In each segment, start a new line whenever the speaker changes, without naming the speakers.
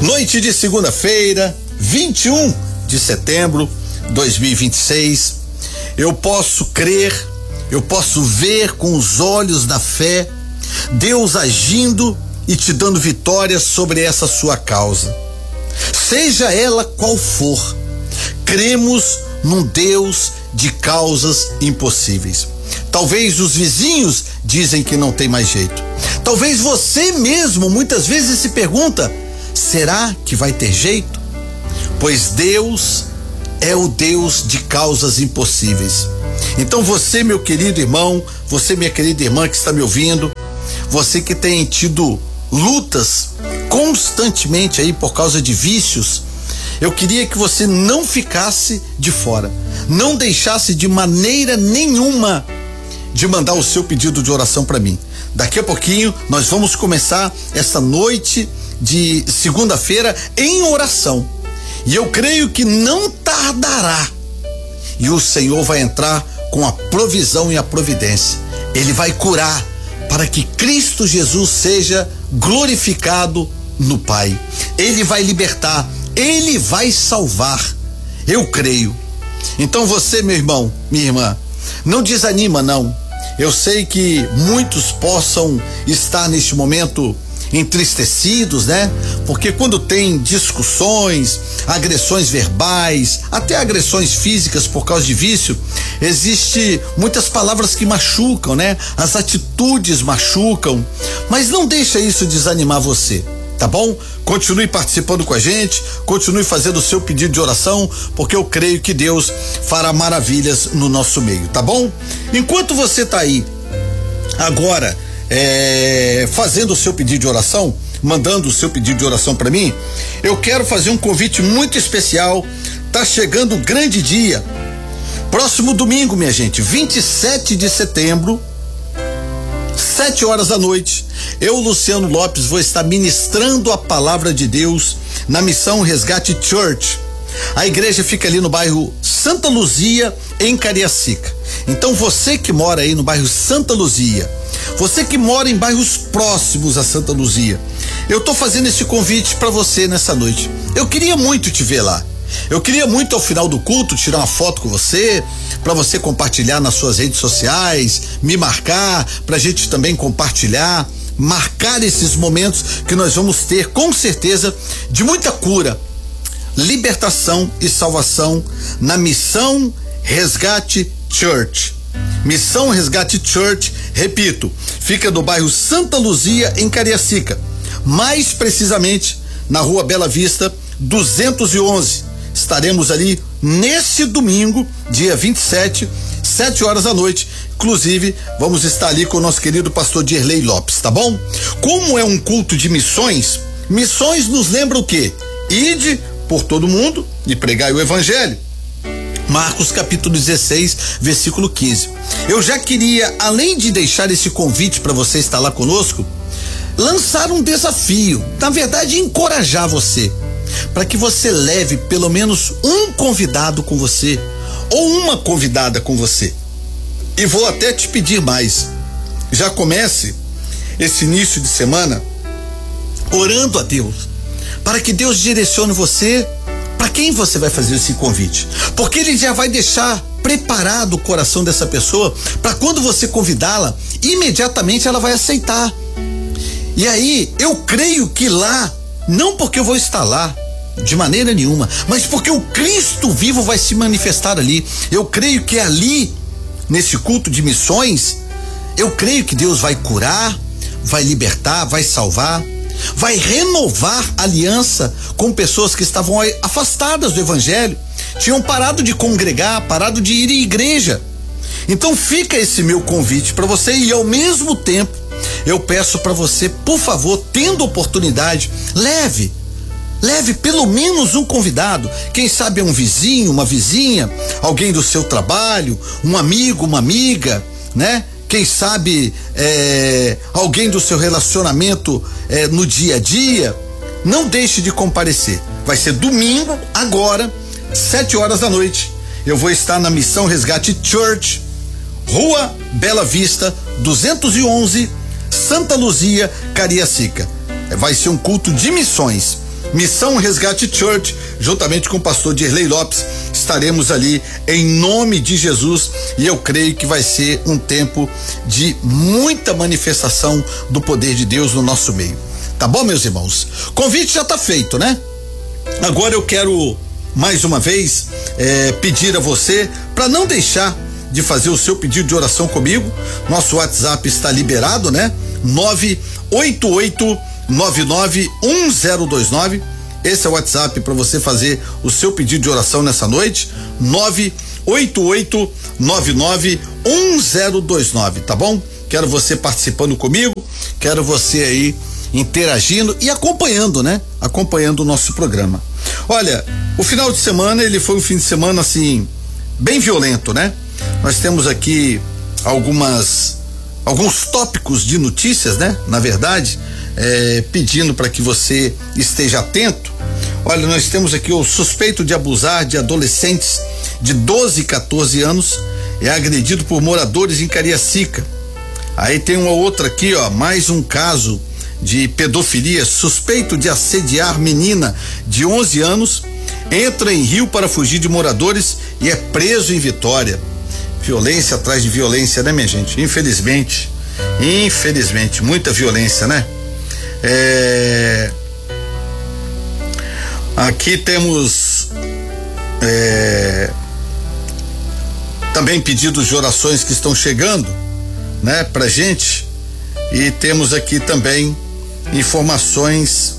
Noite de segunda-feira, 21 de setembro de 2026. Eu posso crer, eu posso ver com os olhos da fé Deus agindo e te dando vitória sobre essa sua causa. Seja ela qual for, cremos num Deus de causas impossíveis. Talvez os vizinhos dizem que não tem mais jeito. Talvez você mesmo muitas vezes se pergunta: será que vai ter jeito? Pois Deus é o Deus de causas impossíveis. Então você, meu querido irmão, você, minha querida irmã que está me ouvindo, você que tem tido lutas constantemente aí por causa de vícios, eu queria que você não ficasse de fora, não deixasse de maneira nenhuma de mandar o seu pedido de oração para mim. Daqui a pouquinho nós vamos começar essa noite de segunda-feira em oração. E eu creio que não tardará. E o Senhor vai entrar com a provisão e a providência. Ele vai curar para que Cristo Jesus seja glorificado no Pai. Ele vai libertar, ele vai salvar. Eu creio. Então você, meu irmão, minha irmã, não desanima não. Eu sei que muitos possam estar neste momento entristecidos, né? Porque quando tem discussões, agressões verbais, até agressões físicas por causa de vício, existe muitas palavras que machucam, né? As atitudes machucam, mas não deixa isso desanimar você, tá bom? Continue participando com a gente, continue fazendo o seu pedido de oração, porque eu creio que Deus fará maravilhas no nosso meio, tá bom? Enquanto você tá aí agora fazendo o seu pedido de oração, mandando o seu pedido de oração para mim, eu quero fazer um convite muito especial. Tá chegando o grande dia, próximo domingo, minha gente, 27 de setembro, 7 horas da noite, eu, Luciano Lopes, vou estar ministrando a palavra de Deus na Missão Resgate Church. A igreja fica ali no bairro Santa Luzia, em Cariacica. Então você que mora aí no bairro Santa Luzia, você que mora em bairros próximos a Santa Luzia, eu tô fazendo esse convite para você nessa noite. Eu queria muito te ver lá. Eu queria muito ao final do culto tirar uma foto com você, para você compartilhar nas suas redes sociais, me marcar, pra gente também compartilhar, marcar esses momentos que nós vamos ter com certeza de muita cura, libertação e salvação na Missão Resgate Church. Missão Resgate Church, repito, fica no bairro Santa Luzia, em Cariacica, mais precisamente na Rua Bela Vista 211. Estaremos ali nesse domingo, dia 27, 7 horas da noite. Inclusive, vamos estar ali com o nosso querido pastor Dirley Lopes, tá bom? Como é um culto de missões, missões nos lembra o quê? Ide por todo mundo e pregai o evangelho. Marcos capítulo 16, versículo 15. Eu já queria, além de deixar esse convite para você estar lá conosco, lançar um desafio, na verdade encorajar você, para que você leve pelo menos um convidado com você, ou uma convidada com você. E vou até te pedir mais, já comece esse início de semana orando a Deus, para que Deus direcione você para quem você vai fazer esse convite, porque ele já vai deixar preparado o coração dessa pessoa para quando você convidá-la, imediatamente ela vai aceitar. E aí eu creio que lá, não porque eu vou estar lá de maneira nenhuma, mas porque o Cristo vivo vai se manifestar ali. Eu creio que ali, nesse culto de missões, eu creio que Deus vai curar, vai libertar, vai salvar, vai renovar aliança com pessoas que estavam afastadas do evangelho, tinham parado de congregar, parado de ir à igreja. Então fica esse meu convite para você, e ao mesmo tempo eu peço para você, por favor, tendo oportunidade, leve pelo menos um convidado, quem sabe é um vizinho, uma vizinha, alguém do seu trabalho, um amigo, uma amiga, né? Quem sabe alguém do seu relacionamento no dia a dia. Não deixe de comparecer. Vai ser domingo, agora, 7 horas da noite. Eu vou estar na Missão Resgate Church, Rua Bela Vista, 211, Santa Luzia, Cariacica. Vai ser um culto de missões. Missão Resgate Church, juntamente com o pastor Dirley Lopes, estaremos ali em nome de Jesus, e eu creio que vai ser um tempo de muita manifestação do poder de Deus no nosso meio. Tá bom, meus irmãos? Convite já tá feito, né? Agora eu quero mais uma vez pedir a você para não deixar de fazer o seu pedido de oração comigo. Nosso WhatsApp está liberado, né? 988991029. Esse é o WhatsApp para você fazer o seu pedido de oração nessa noite. 988991029, tá bom? Quero você participando comigo, quero você aí interagindo e acompanhando, né? Acompanhando o nosso programa. Olha, o final de semana, ele foi um fim de semana assim, bem violento, né? Nós temos aqui alguns tópicos de notícias, né? Na verdade, pedindo para que você esteja atento. Olha, nós temos aqui o suspeito de abusar de adolescentes de 12 e 14 anos é agredido por moradores em Cariacica. Aí tem uma outra aqui, ó, mais um caso de pedofilia, suspeito de assediar menina de 11 anos, entra em Rio para fugir de moradores e é preso em Vitória. Violência atrás de violência, né, minha gente? Infelizmente, muita violência, né? Aqui temos também pedidos de orações que estão chegando, né, pra gente, e temos aqui também informações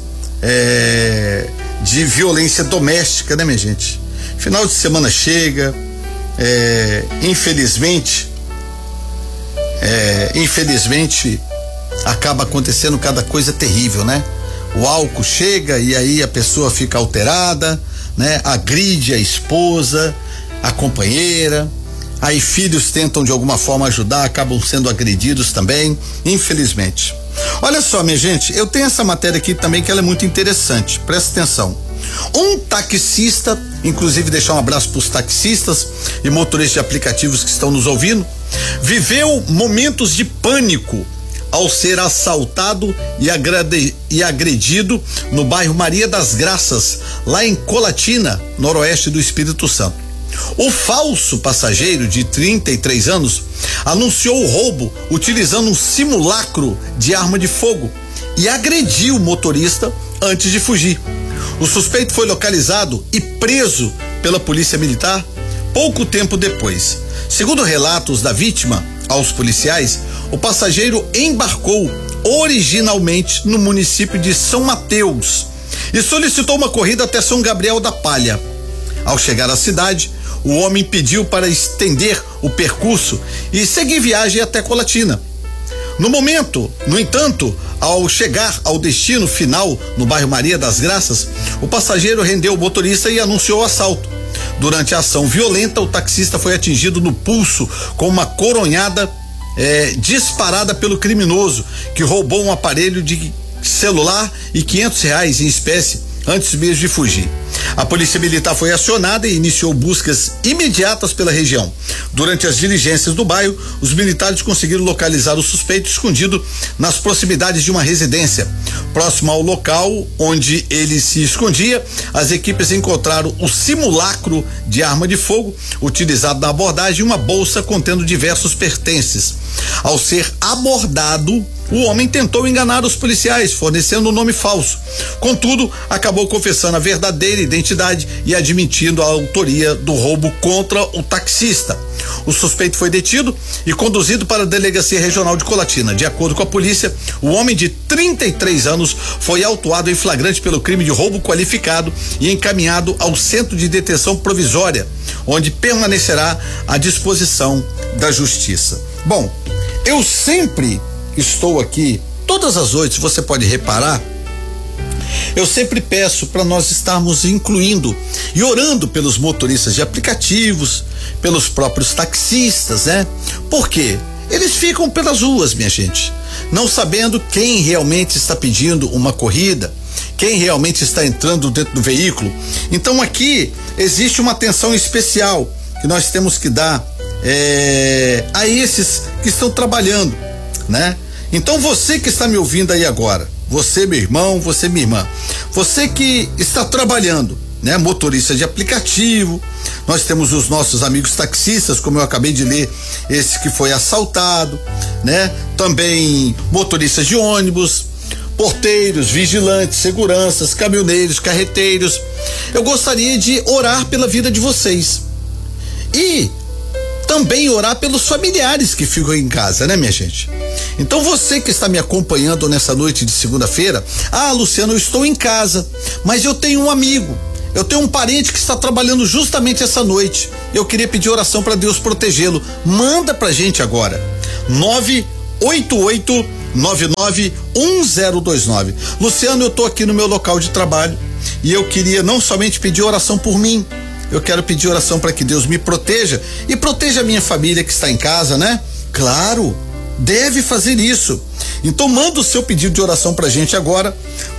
de violência doméstica, né, minha gente? Final de semana chega, infelizmente acaba acontecendo cada coisa terrível, né? O álcool chega e aí a pessoa fica alterada, né? Agride a esposa, a companheira, aí filhos tentam de alguma forma ajudar, acabam sendo agredidos também, infelizmente. Olha só, minha gente, eu tenho essa matéria aqui também que ela é muito interessante, presta atenção. Um taxista, inclusive deixar um abraço para os taxistas e motoristas de aplicativos que estão nos ouvindo, viveu momentos de pânico ao ser assaltado e agredido no bairro Maria das Graças, lá em Colatina, noroeste do Espírito Santo. O falso passageiro de 33 anos anunciou o roubo utilizando um simulacro de arma de fogo e agrediu o motorista antes de fugir. O suspeito foi localizado e preso pela polícia militar pouco tempo depois. Segundo relatos da vítima aos policiais, o passageiro embarcou originalmente no município de São Mateus e solicitou uma corrida até São Gabriel da Palha. Ao chegar à cidade, o homem pediu para estender o percurso e seguir viagem até Colatina. No entanto, ao chegar ao destino final no bairro Maria das Graças, o passageiro rendeu o motorista e anunciou o assalto. Durante a ação violenta, o taxista foi atingido no pulso com uma coronhada disparada pelo criminoso, que roubou um aparelho de celular e R$500 em espécie antes mesmo de fugir. A polícia militar foi acionada e iniciou buscas imediatas pela região. Durante as diligências do bairro, os militares conseguiram localizar o suspeito escondido nas proximidades de uma residência. Próximo ao local onde ele se escondia, as equipes encontraram o simulacro de arma de fogo utilizado na abordagem e uma bolsa contendo diversos pertences. Ao ser abordado, o homem tentou enganar os policiais, fornecendo um nome falso. Contudo, acabou confessando a verdadeira identidade e admitindo a autoria do roubo contra o taxista. O suspeito foi detido e conduzido para a Delegacia Regional de Colatina. De acordo com a polícia, o homem de 33 anos foi autuado em flagrante pelo crime de roubo qualificado e encaminhado ao Centro de Detenção Provisória, onde permanecerá à disposição da Justiça. Bom, eu sempre estou aqui, todas as noites, você pode reparar, eu sempre peço para nós estarmos incluindo e orando pelos motoristas de aplicativos, pelos próprios taxistas, né? Por quê? Eles ficam pelas ruas, minha gente, não sabendo quem realmente está pedindo uma corrida, quem realmente está entrando dentro do veículo. Então aqui existe uma atenção especial que nós temos que dar a esses que estão trabalhando, né? Então você que está me ouvindo aí agora, você meu irmão, você minha irmã, Você que está trabalhando, né? Motorista de aplicativo, nós temos os nossos amigos taxistas, como eu acabei de ler, esse que foi assaltado, né? Também motoristas de ônibus, porteiros, vigilantes, seguranças, caminhoneiros, carreteiros. Eu gostaria de orar pela vida de vocês e também orar pelos familiares que ficam em casa, né, minha gente? Então você que está me acompanhando nessa noite de segunda-feira, Luciano, eu estou em casa, mas eu tenho um amigo, eu tenho um parente que está trabalhando justamente essa noite. Eu queria pedir oração para Deus protegê-lo. Manda pra gente agora. 988-99-1029. Luciano, eu tô aqui no meu local de trabalho e eu queria não somente pedir oração por mim, eu quero pedir oração para que Deus me proteja e proteja a minha família que está em casa, né? Claro, deve fazer isso. Então manda o seu pedido de oração pra gente agora,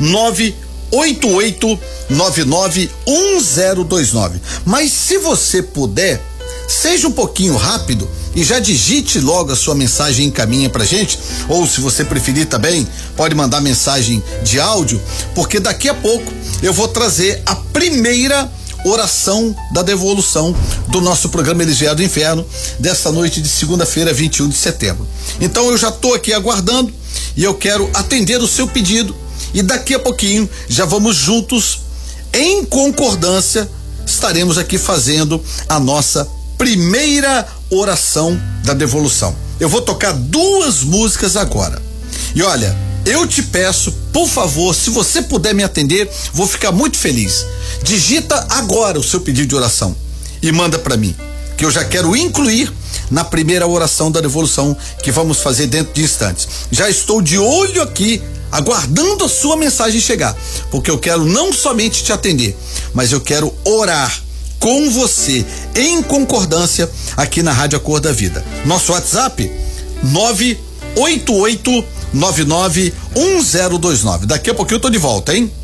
988-99-1029. Mas se você puder, seja um pouquinho rápido e já digite logo a sua mensagem e encaminha pra gente, ou se você preferir também, pode mandar mensagem de áudio, porque daqui a pouco eu vou trazer a primeira oração da devolução do nosso programa Eliseu do Inferno dessa noite de segunda-feira, 21 de setembro. Então eu já tô aqui aguardando e eu quero atender o seu pedido e daqui a pouquinho já vamos juntos, em concordância, estaremos aqui fazendo a nossa primeira oração da devolução. Eu vou tocar 2 músicas agora. E olha, eu te peço, por favor, se você puder me atender, vou ficar muito feliz. Digita agora o seu pedido de oração e manda para mim, que eu já quero incluir na primeira oração da devolução que vamos fazer dentro de instantes. Já estou de olho aqui, aguardando a sua mensagem chegar, porque eu quero não somente te atender, mas eu quero orar com você em concordância aqui na Rádio A Cor da Vida. Nosso WhatsApp 988-99-1029. Daqui a pouquinho eu tô de volta, hein?